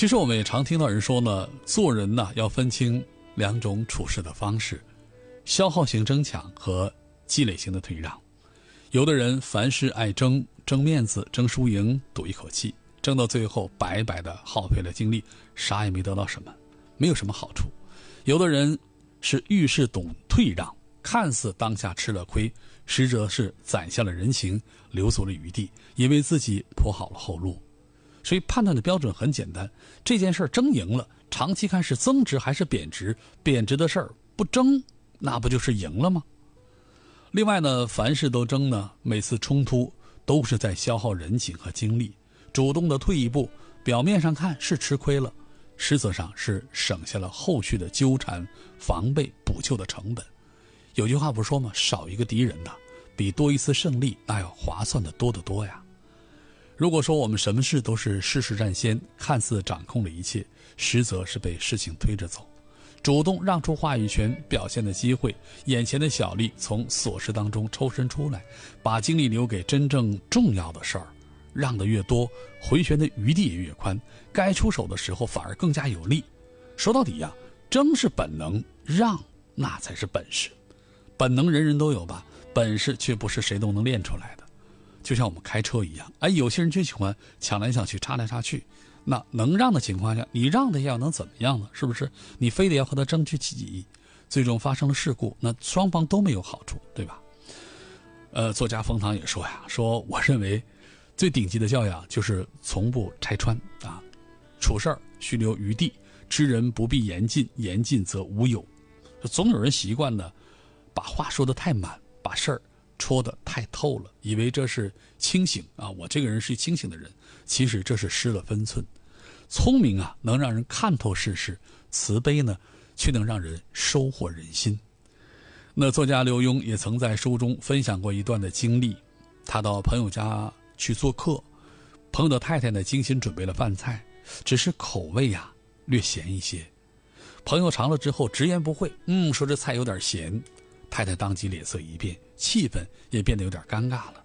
其实我们也常听到人说呢，做人呢要分清两种处事的方式，消耗型争抢和积累型的退让。有的人凡事爱争面子、争输赢，赌一口气，争到最后白白的耗费了精力，啥也没得到什么，没有什么好处。有的人是遇事懂退让，看似当下吃了亏，实则是攒下了人情，留足了余地，也为自己铺好了后路。所以判断的标准很简单，这件事争赢了，长期看是增值还是贬值？贬值的事儿不争，那不就是赢了吗？另外呢，凡事都争呢，每次冲突都是在消耗人情和精力。主动的退一步，表面上看是吃亏了，实则上是省下了后续的纠缠、防备、补救的成本。有句话不是说吗？少一个敌人呐，比多一次胜利那要划算的多得多呀。如果说我们什么事都是事事占先，看似掌控了一切，实则是被事情推着走。主动让出话语权、表现的机会，眼前的小利从琐事当中抽身出来，把精力留给真正重要的事儿，让的越多，回旋的余地也越宽，该出手的时候反而更加有力。说到底呀，争是本能，让那才是本事。本能人人都有吧，本事却不是谁都能练出来的。就像我们开车一样，有些人就喜欢抢来抢去、插来插去。那能让的情况下，你让的要能怎么样呢？是不是？你非得要和他争取起义，最终发生了事故，那双方都没有好处，对吧？作家冯唐也说呀，说我认为最顶级的教养就是从不拆穿啊，处事须留余地，知人不必言尽，言尽则无有。总有人习惯呢，把话说得太满，把事儿戳得太透了，以为这是清醒啊，我这个人是清醒的人，其实这是失了分寸。聪明啊，能让人看透世事；慈悲呢，却能让人收获人心。那作家刘墉也曾在书中分享过一段的经历，他到朋友家去做客，朋友的太太呢精心准备了饭菜，只是口味略咸一些。朋友尝了之后直言不讳，说这菜有点咸。太太当即脸色一变，气氛也变得有点尴尬了。